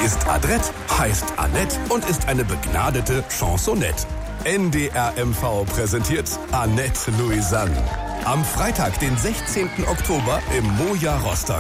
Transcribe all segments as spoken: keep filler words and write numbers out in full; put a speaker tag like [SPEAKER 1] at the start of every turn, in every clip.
[SPEAKER 1] ist adrett, heißt Annette und ist eine begnadete Chansonette. N D R M V präsentiert Annette Louisanne. Am Freitag, den sechzehnten Oktober im Moja Rostock.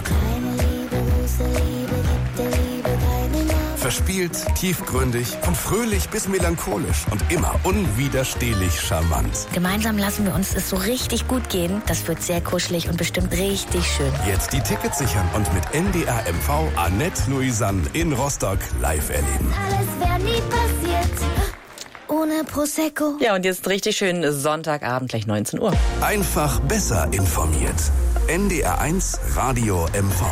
[SPEAKER 1] Verspielt, tiefgründig, von fröhlich bis melancholisch und immer unwiderstehlich charmant.
[SPEAKER 2] Gemeinsam lassen wir uns es so richtig gut gehen. Das wird sehr kuschelig und bestimmt richtig schön.
[SPEAKER 1] Jetzt die Tickets sichern und mit N D R M V Annette Louisanne in Rostock live erleben.
[SPEAKER 3] Alles wäre nie passiert ohne Prosecco.
[SPEAKER 4] Ja, und jetzt richtig schön Sonntagabend, gleich neunzehn Uhr.
[SPEAKER 1] Einfach besser informiert. N D R eins Radio M V.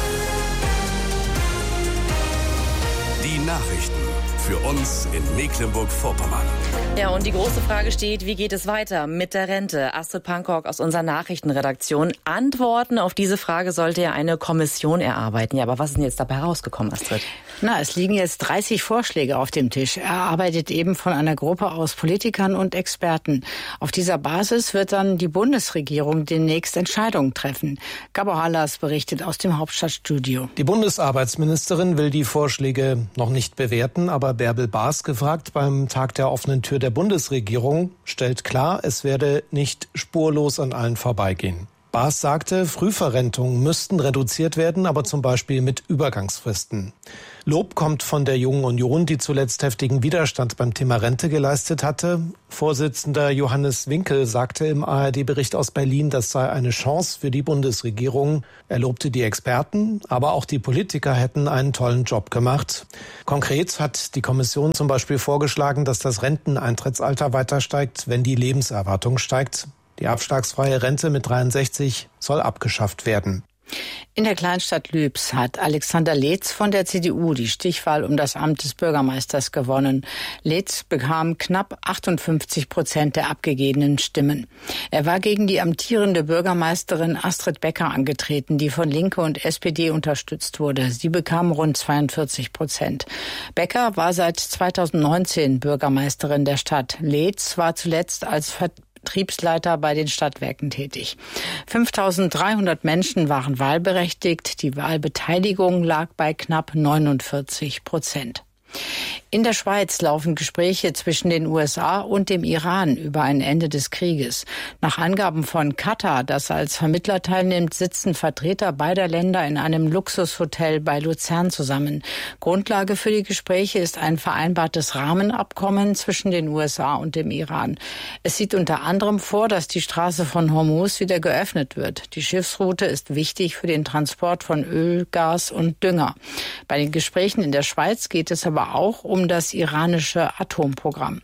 [SPEAKER 1] Die Nachrichten für uns in Mecklenburg-Vorpommern.
[SPEAKER 4] Ja, und die große Frage steht, wie geht es weiter mit der Rente? Astrid Pankok aus unserer Nachrichtenredaktion. Antworten auf diese Frage sollte ja eine Kommission erarbeiten. Ja, aber was ist denn jetzt dabei rausgekommen, Astrid?
[SPEAKER 5] Na, es liegen jetzt dreißig Vorschläge auf dem Tisch. Erarbeitet eben von einer Gruppe aus Politikern und Experten. Auf dieser Basis wird dann die Bundesregierung demnächst Entscheidungen treffen. Gabo Hallas berichtet aus dem Hauptstadtstudio.
[SPEAKER 6] Die Bundesarbeitsministerin will die Vorschläge noch nicht bewerten, aber Bärbel Baas, gefragt beim Tag der offenen Tür der Bundesregierung, stellt klar, es werde nicht spurlos an allen vorbeigehen. Baas sagte, Frühverrentungen müssten reduziert werden, aber zum Beispiel mit Übergangsfristen. Lob kommt von der Jungen Union, die zuletzt heftigen Widerstand beim Thema Rente geleistet hatte. Vorsitzender Johannes Winkel sagte im A R D-Bericht aus Berlin, das sei eine Chance für die Bundesregierung. Er lobte die Experten, aber auch die Politiker hätten einen tollen Job gemacht. Konkret hat die Kommission zum Beispiel vorgeschlagen, dass das Renteneintrittsalter weiter steigt, wenn die Lebenserwartung steigt. Die abschlagsfreie Rente mit dreiundsechzig soll abgeschafft werden.
[SPEAKER 5] In der Kleinstadt Lübs hat Alexander Letz von der C D U die Stichwahl um das Amt des Bürgermeisters gewonnen. Letz bekam knapp achtundfünfzig Prozent der abgegebenen Stimmen. Er war gegen die amtierende Bürgermeisterin Astrid Becker angetreten, die von Linke und S P D unterstützt wurde. Sie bekam rund zweiundvierzig Prozent. Becker war seit zweitausendneunzehn Bürgermeisterin der Stadt. Letz war zuletzt als Ver Betriebsleiter bei den Stadtwerken tätig. fünftausenddreihundert Menschen waren wahlberechtigt. Die Wahlbeteiligung lag bei knapp neunundvierzig Prozent. In der Schweiz laufen Gespräche zwischen den U S A und dem Iran über ein Ende des Krieges. Nach Angaben von Katar, das als Vermittler teilnimmt, sitzen Vertreter beider Länder in einem Luxushotel bei Luzern zusammen. Grundlage für die Gespräche ist ein vereinbartes Rahmenabkommen zwischen den U S A und dem Iran. Es sieht unter anderem vor, dass die Straße von Hormuz wieder geöffnet wird. Die Schiffsroute ist wichtig für den Transport von Öl, Gas und Dünger. Bei den Gesprächen in der Schweiz geht es aber auch um das iranische Atomprogramm.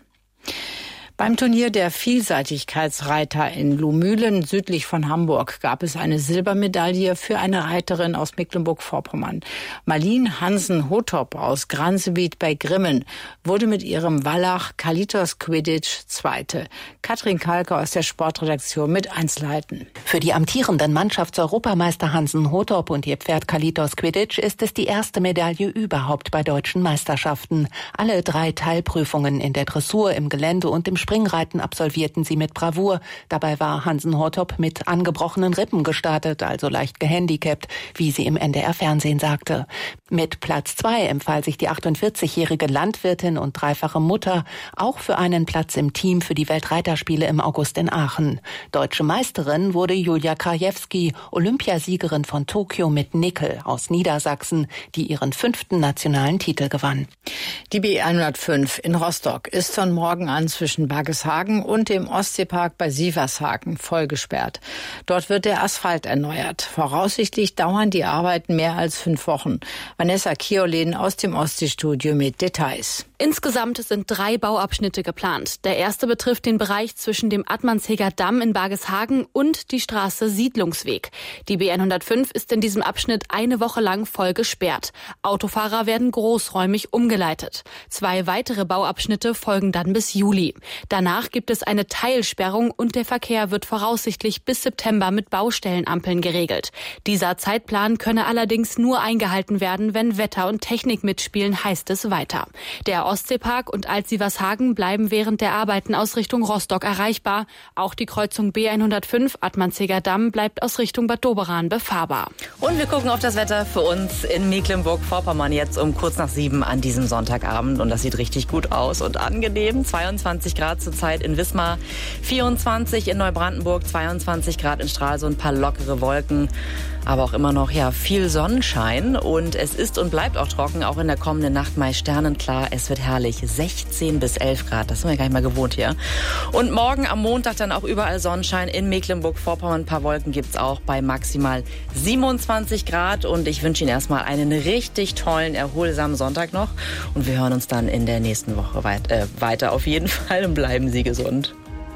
[SPEAKER 5] Beim Turnier der Vielseitigkeitsreiter in Lumülen südlich von Hamburg gab es eine Silbermedaille für eine Reiterin aus Mecklenburg-Vorpommern. Marlene Hansen-Hotop aus Gransewied bei Grimmen wurde mit ihrem Wallach Kalitos Quidditch Zweite. Katrin Kalke aus der Sportredaktion mit Einzelheiten.
[SPEAKER 7] Für die amtierenden Mannschaftseuropameister Hansen-Hotop und ihr Pferd Kalitos Quidditch ist es die erste Medaille überhaupt bei deutschen Meisterschaften. Alle drei Teilprüfungen in der Dressur, im Gelände und im Springreiten absolvierten sie mit Bravour. Dabei war Hansen-Hotop mit angebrochenen Rippen gestartet, also leicht gehandicapt, wie sie im N D R-Fernsehen sagte. Mit Platz zwei empfahl sich die achtundvierzigjährige Landwirtin und dreifache Mutter auch für einen Platz im Team für die Weltreiterspiele im August in Aachen. Deutsche Meisterin wurde Julia Krajewski, Olympiasiegerin von Tokio mit Nickel aus Niedersachsen, die ihren fünften nationalen Titel gewann.
[SPEAKER 5] Die B hundertfünf in Rostock ist von morgen an zwischen Bargeshagen und dem Ostseepark bei Sievershagen voll gesperrt. Dort wird der Asphalt erneuert. Voraussichtlich dauern die Arbeiten mehr als fünf Wochen. Vanessa Kiolen aus dem Ostseestudio mit Details.
[SPEAKER 8] Insgesamt sind drei Bauabschnitte geplant. Der erste betrifft den Bereich zwischen dem Attmannsheger Damm in Bargeshagen und die Straße Siedlungsweg. Die B hundertfünf ist in diesem Abschnitt eine Woche lang voll gesperrt. Autofahrer werden großräumig umgeleitet. Zwei weitere Bauabschnitte folgen dann bis Juli. Danach gibt es eine Teilsperrung und der Verkehr wird voraussichtlich bis September mit Baustellenampeln geregelt. Dieser Zeitplan könne allerdings nur eingehalten werden, wenn Wetter und Technik mitspielen, heißt es weiter. Der Ostseepark und Alt-Sievershagen bleiben während der Arbeiten aus Richtung Rostock erreichbar. Auch die Kreuzung B hundertfünf Atmanzeger Damm bleibt aus Richtung Bad Doberan befahrbar.
[SPEAKER 4] Und wir gucken auf das Wetter für uns in Mecklenburg-Vorpommern jetzt um kurz nach sieben an diesem Sonntagabend. Und das sieht richtig gut aus und angenehm. zweiundzwanzig Grad zurzeit in Wismar, vierundzwanzig in Neubrandenburg, zweiundzwanzig Grad in Stralsund, ein paar lockere Wolken. Aber auch immer noch ja viel Sonnenschein und es ist und bleibt auch trocken, auch in der kommenden Nacht meist sternenklar. Es wird herrlich, sechzehn bis elf Grad, das sind wir gar nicht mal gewohnt hier. Und morgen am Montag dann auch überall Sonnenschein, in Mecklenburg-Vorpommern ein paar Wolken gibt's auch bei maximal siebenundzwanzig Grad und ich wünsche Ihnen erstmal einen richtig tollen, erholsamen Sonntag noch und wir hören uns dann in der nächsten Woche weit, äh, weiter auf jeden Fall und bleiben Sie gesund.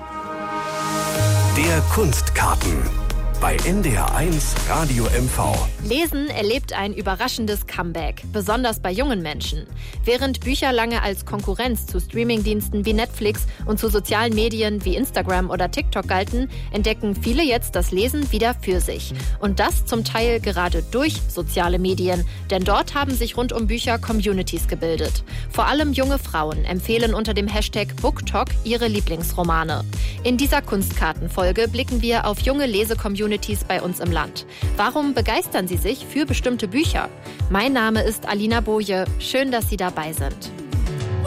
[SPEAKER 1] Der Kunstkarten bei N D R eins Radio M V.
[SPEAKER 9] Lesen erlebt ein überraschendes Comeback, besonders bei jungen Menschen. Während Bücher lange als Konkurrenz zu Streamingdiensten wie Netflix und zu sozialen Medien wie Instagram oder TikTok galten, entdecken viele jetzt das Lesen wieder für sich. Und das zum Teil gerade durch soziale Medien, denn dort haben sich rund um Bücher Communities gebildet. Vor allem junge Frauen empfehlen unter dem Hashtag BookTok ihre Lieblingsromane. In dieser Kunstkartenfolge blicken wir auf junge Lese-Communities bei uns im Land. Warum begeistern sie sich für bestimmte Bücher? Mein Name ist Alina Boje. Schön, dass Sie dabei sind.